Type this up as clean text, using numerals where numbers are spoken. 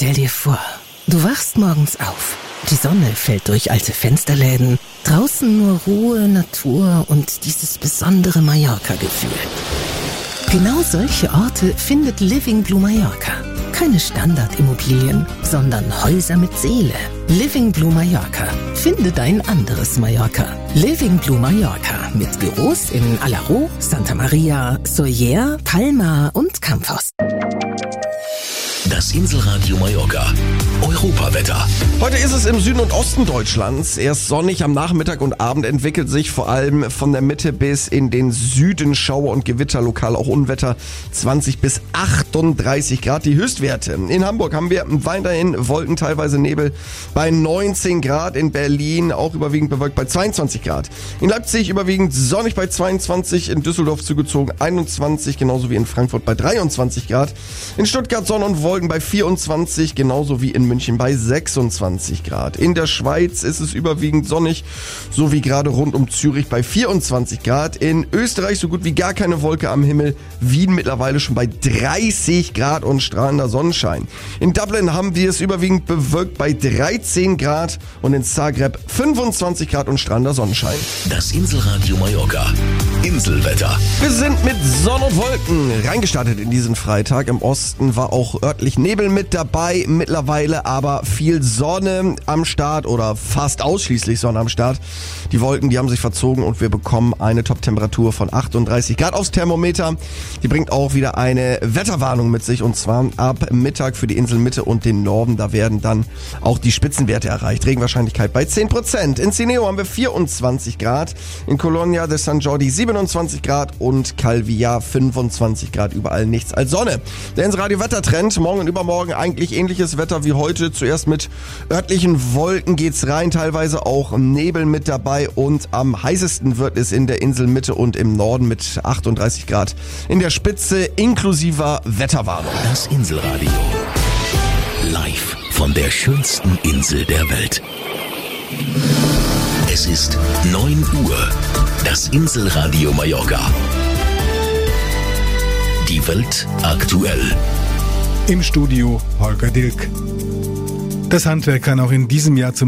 Stell dir vor, du wachst morgens auf. Die Sonne fällt durch alte Fensterläden. Draußen nur Ruhe, Natur und dieses besondere Mallorca-Gefühl. Genau solche Orte findet Living Blue Mallorca. Keine Standardimmobilien, sondern Häuser mit Seele. Living Blue Mallorca. Finde dein anderes Mallorca. Living Blue Mallorca mit Büros in Alaró, Santa Maria, Sóller, Palma und Campos. Das Inselradio Mallorca. Europawetter. Heute ist es im Süden und Osten Deutschlands erst sonnig. Am Nachmittag und Abend entwickelt sich vor allem von der Mitte bis in den Süden Schauer und Gewitter, lokal auch Unwetter. 20 bis 38 Grad die Höchstwerte. In Hamburg haben wir weiterhin Wolken, teilweise Nebel bei 19 Grad. In Berlin auch überwiegend bewölkt bei 22 Grad. In Leipzig überwiegend sonnig bei 22. In Düsseldorf zugezogen 21, genauso wie in Frankfurt bei 23 Grad. In Stuttgart Sonne und Wolken bei 24, genauso wie in München bei 26 Grad. In der Schweiz ist es überwiegend sonnig, so wie gerade rund um Zürich bei 24 Grad. In Österreich so gut wie gar keine Wolke am Himmel. Wien mittlerweile schon bei 30 Grad und strahlender Sonnenschein. In Dublin haben wir es überwiegend bewölkt bei 13 Grad und in Zagreb 25 Grad und strahlender Sonnenschein. Das Inselradio Mallorca. Inselwetter. Wir sind mit Sonne und Wolken reingestartet in diesen Freitag. Im Osten war auch örtlich Nebel mit dabei, mittlerweile aber viel Sonne am Start oder fast ausschließlich Sonne am Start. Die Wolken, die haben sich verzogen und wir bekommen eine Top-Temperatur von 38 Grad aufs Thermometer. Die bringt auch wieder eine Wetterwarnung mit sich und zwar ab Mittag für die Inselmitte und den Norden. Da werden dann auch die Spitzenwerte erreicht. Regenwahrscheinlichkeit bei 10%. In Cineo haben wir 24 Grad, in Colonia de San Jordi 27 Grad und Calvillar 25 Grad. Überall nichts als Sonne. Der Inselradio-Wettertrend, morgen und übermorgen eigentlich ähnliches Wetter wie heute. Zuerst mit örtlichen Wolken geht's rein, teilweise auch Nebel mit dabei und am heißesten wird es in der Inselmitte und im Norden mit 38 Grad. In der Spitze inklusiver Wetterwarnung. Das Inselradio. Live von der schönsten Insel der Welt. Es ist 9 Uhr. Das Inselradio Mallorca. Die Welt aktuell. Im Studio Holger Dilk. Das Handwerk kann auch in diesem Jahr zum